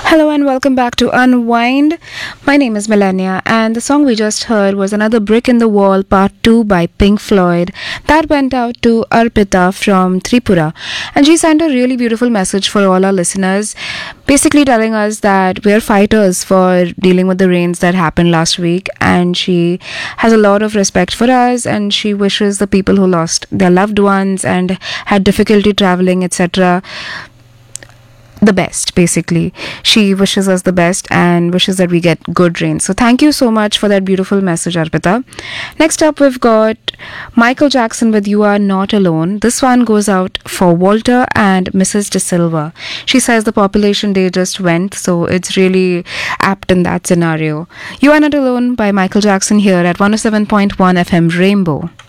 Hello and welcome back to Unwind. My name is Melania, and the song we just heard was Another Brick in the Wall Part 2 by Pink Floyd. That went out to Arpita from Tripura, and she sent a really beautiful message for all our listeners, basically telling us that we're fighters for dealing with the rains that happened last week, and she has a lot of respect for us, and she wishes the people who lost their loved ones and had difficulty traveling, etc., the best. Basically, she wishes us the best and wishes that we get good rain. So thank you so much for that beautiful message, Arpita. Next up, we've got Michael Jackson with You Are Not Alone. This one goes out for Walter and Mrs. De Silva. She says the population day just went, so it's really apt in that scenario. You Are Not Alone by Michael Jackson here at 107.1 FM Rainbow.